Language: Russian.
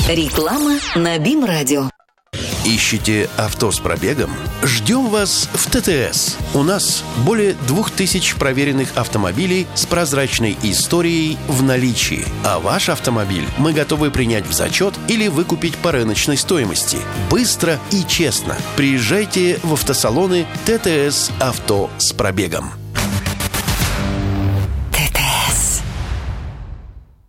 Реклама на БИМ-радио. Ищете авто с пробегом? Ждем вас в ТТС. У нас более 2000 проверенных автомобилей с прозрачной историей в наличии. А ваш автомобиль мы готовы принять в зачет или выкупить по рыночной стоимости. Быстро и честно. Приезжайте в автосалоны ТТС «Авто с пробегом».